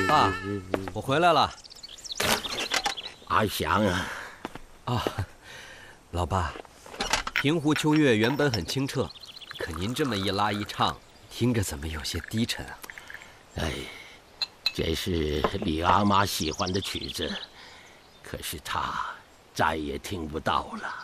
爸，我回来了。 阿祥啊！ 老爸，平湖秋月原本很清澈，可您这么一拉一唱，听着怎么有些低沉啊？ 哎，这是李阿妈喜欢的曲子，可是她再也听不到了。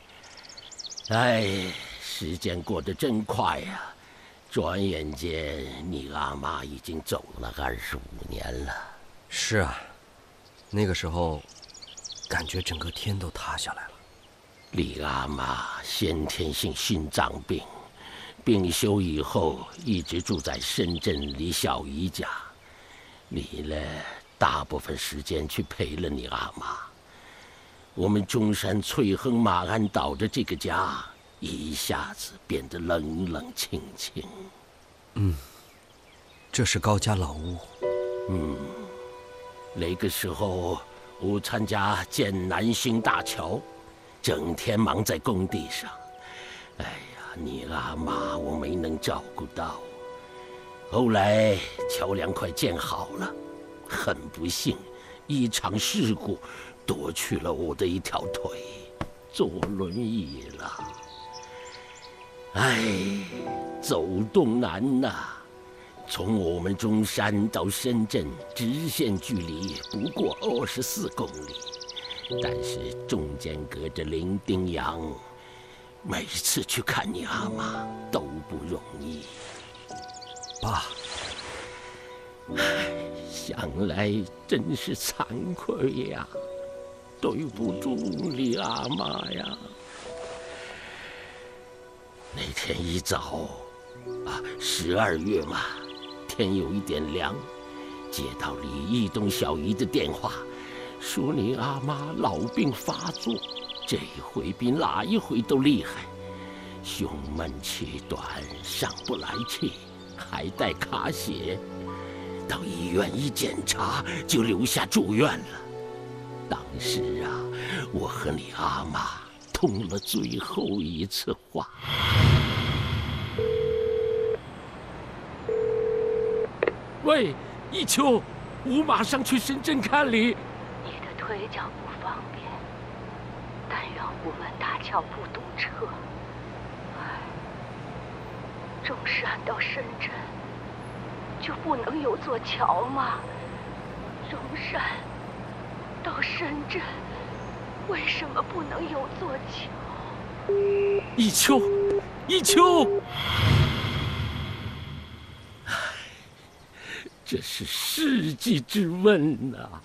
哎，时间过得真快呀！转眼间，你阿妈已经走了25年了。 是啊，那个时候，感觉整个天都塌下来了。 李阿妈先天性心脏病，病休以后一直住在深圳李小姨家。李呢，大部分时间去陪了你阿妈。我们中山翠亨马鞍岛的这个家，一下子变得冷冷清清。 这是高家老屋。 那个时候，我参加建南兴大桥，整天忙在工地上。哎呀，你阿妈我没能照顾到。后来桥梁快建好了，很不幸，一场事故夺去了我的一条腿，坐轮椅了。哎，走动难呐！从我们中山到深圳直线距离不过24公里，但是中间隔着伶仃洋，每次去看你阿妈都不容易。 爸， 想来真是惭愧呀，对不住你阿妈呀。那天一早，12月嘛，天有一点凉，接到李义东小姨的电话，说你阿妈老病发作，这回比哪一回都厉害，胸闷气短，上不来气，还带卡血。到医院一检查，就留下住院了。当时啊，我和你阿妈通了最后一次话。喂，一秋，我马上去深圳看你。 你的腿脚不方便，但愿虎门大桥不堵车。唉，中山到深圳就不能有座桥吗？中山到深圳为什么不能有座桥？ 一秋，一秋。这是世纪之问啊！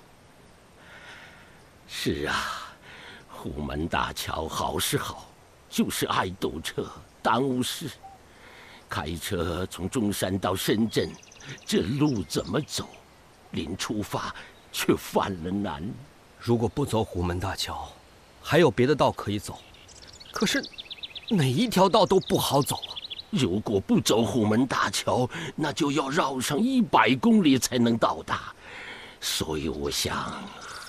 是啊，虎门大桥好是好，就是爱堵车，耽误事。开车从中山到深圳，这路怎么走？临出发却犯了难。 如果不走虎门大桥，还有别的道可以走，可是哪一条道都不好走啊。 如果不走虎门大桥，那就要绕上100公里才能到达。所以我想